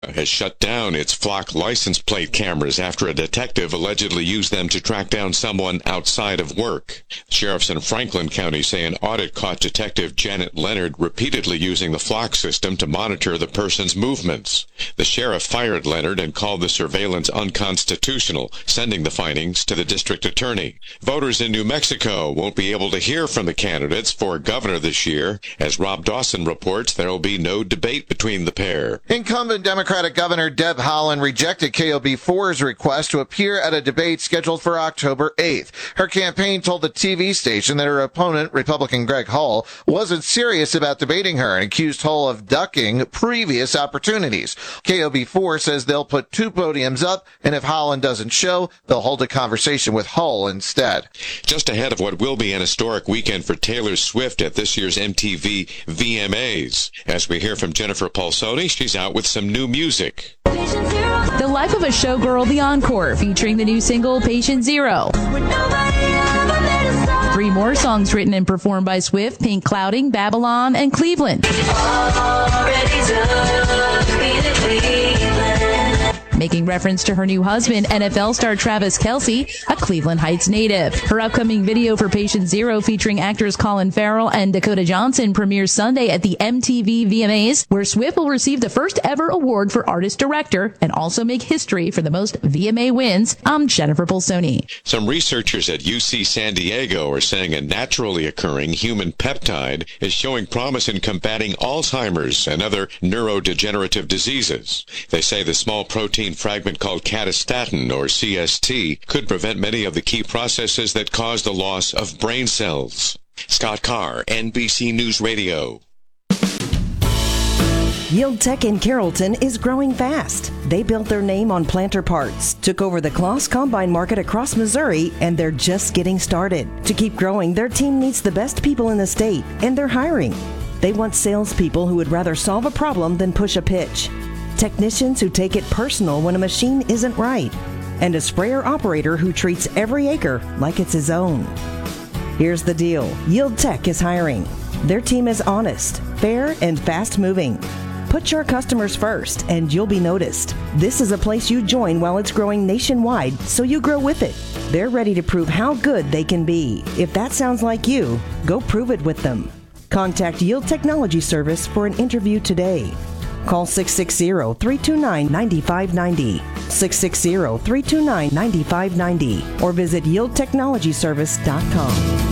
has shut down its flock license plate cameras after a detective allegedly used them to track down someone outside of work. Sheriffs in Franklin County say an audit caught Detective Janet Leonard repeatedly using the flock system to monitor the person's movements. The sheriff fired Leonard and called the surveillance unconstitutional, sending the findings to the district attorney. Voters in New Mexico won't be able to hear from the candidates for governor this year. As Rob Dawson reports, there will be no debate between the pair. Incumbent Democratic Governor Deb Haaland rejected KOB4's request to appear at a debate scheduled for October 8th. Her campaign told the TV station that her opponent, Republican Greg Hull, wasn't serious about debating her and accused Hull of ducking previous opportunities. KOB4 says they'll put 2 podiums up, and if Haaland doesn't show, they'll hold a conversation with Hull instead. Just ahead of what will be an historic weekend for Taylor Swift at this year's MTV VMAs. As we hear from Jennifer Pulsoni, she's out with some new music. The Life of a Showgirl, the encore, featuring the new single Patient Zero. 3 more songs written and performed by Swift: Pink Clouding, Babylon, and Cleveland. Making reference to her new husband, NFL star Travis Kelce, a Cleveland Heights native. Her upcoming video for Patient Zero, featuring actors Colin Farrell and Dakota Johnson, premieres Sunday at the MTV VMAs, where Swift will receive the first ever award for Artist Director and also make history for the most VMA wins. I'm Jennifer Pulsoni. Some researchers at UC San Diego are saying a naturally occurring human peptide is showing promise in combating Alzheimer's and other neurodegenerative diseases. They say the small protein fragment called catastatin, or CST, could prevent many of the key processes that cause the loss of brain cells. Scott Carr, NBC News Radio. Yield Tech in Carrollton is growing fast. They built their name on planter parts, took over the Kloss Combine market across Missouri, and they're just getting started. To keep growing, their team needs the best people in the state, and they're hiring. They want salespeople who would rather solve a problem than push a pitch. Technicians who take it personal when a machine isn't right, and a sprayer operator who treats every acre like it's his own. Here's the deal. Yield Tech is hiring. Their team is honest, fair, and fast-moving. Put your customers first, and you'll be noticed. This is a place you join while it's growing nationwide, so you grow with it. They're ready to prove how good they can be. If that sounds like you, go prove it with them. Contact Yield Technology Service for an interview today. Call 660-329-9590, 660-329-9590, or visit yieldtechnologyservice.com.